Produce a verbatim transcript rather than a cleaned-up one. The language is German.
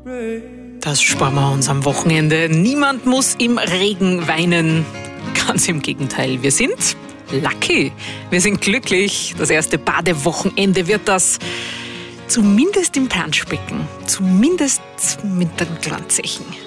Das sparen wir uns am Wochenende. Niemand muss im Regen weinen. Ganz im Gegenteil, wir sind lucky. Wir sind glücklich. Das erste Badewochenende wird das zumindest im Planschbecken. Zumindest mit den Glanzechen.